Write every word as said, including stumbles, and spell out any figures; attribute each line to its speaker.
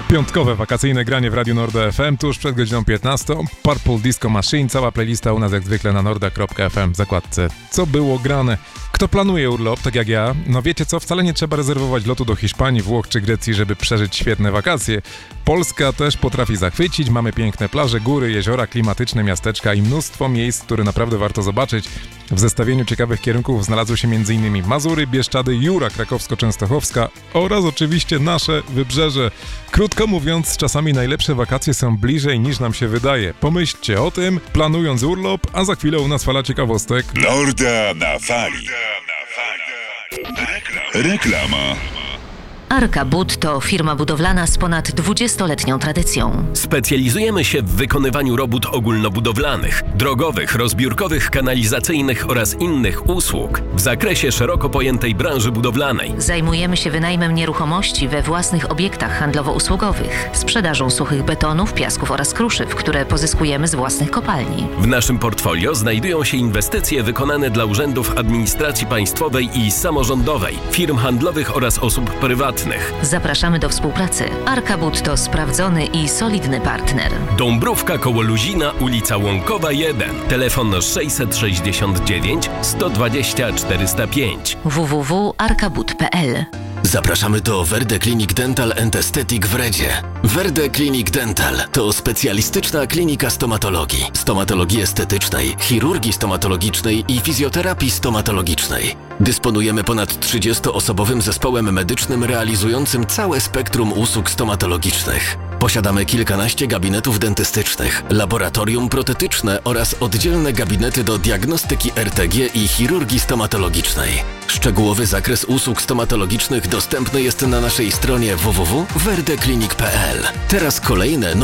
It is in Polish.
Speaker 1: Piątkowe wakacyjne granie w Radiu Norda F M tuż przed godziną piętnastą. Purple Disco Machine, cała playlista u nas jak zwykle na norda kropka f m w zakładce Co było grane. Kto planuje urlop, tak jak ja, no wiecie co, wcale nie trzeba rezerwować lotu do Hiszpanii, Włoch czy Grecji, żeby przeżyć świetne wakacje. Polska też potrafi zachwycić, mamy piękne plaże, góry, jeziora, klimatyczne miasteczka i mnóstwo miejsc, które naprawdę warto zobaczyć. W zestawieniu ciekawych kierunków znalazły się m.in. Mazury, Bieszczady, Jura krakowsko-częstochowska oraz oczywiście nasze Wybrzeże. Krótko mówiąc, czasami najlepsze wakacje są bliżej niż nam się wydaje. Pomyślcie o tym, planując urlop, a za chwilę u nas fala ciekawostek.
Speaker 2: Norda na fali. Reklama.
Speaker 3: Arka Bud to firma budowlana z ponad dwudziestoletnią tradycją.
Speaker 4: Specjalizujemy się w wykonywaniu robót ogólnobudowlanych, drogowych, rozbiórkowych, kanalizacyjnych oraz innych usług w zakresie szeroko pojętej branży budowlanej.
Speaker 3: Zajmujemy się wynajmem nieruchomości we własnych obiektach handlowo-usługowych, sprzedażą suchych betonów, piasków oraz kruszyw, które pozyskujemy z własnych kopalni.
Speaker 4: W naszym portfolio znajdują się inwestycje wykonane dla urzędów administracji państwowej i samorządowej, firm handlowych oraz osób prywatnych.
Speaker 3: Zapraszamy do współpracy. Arka Bud to sprawdzony i solidny partner.
Speaker 4: Dąbrówka koło Luzina, ulica Łąkowa jeden. Telefon sześćset sześćdziesiąt dziewięć sto dwadzieścia czterysta pięć.
Speaker 3: w w w kropka arka bud kropka p l.
Speaker 5: Zapraszamy do Verde Clinic Dental and Aesthetic w Redzie. Verde Clinic Dental to specjalistyczna klinika stomatologii, stomatologii estetycznej, chirurgii stomatologicznej i fizjoterapii stomatologicznej. Dysponujemy ponad trzydziestoosobowym zespołem medycznym realizującym całe spektrum usług stomatologicznych. Posiadamy kilkanaście gabinetów dentystycznych, laboratorium protetyczne oraz oddzielne gabinety do diagnostyki R T G i chirurgii stomatologicznej. Szczegółowy zakres usług stomatologicznych dostępny jest na naszej stronie w w w kropka verde clinic kropka p l. Teraz kolejne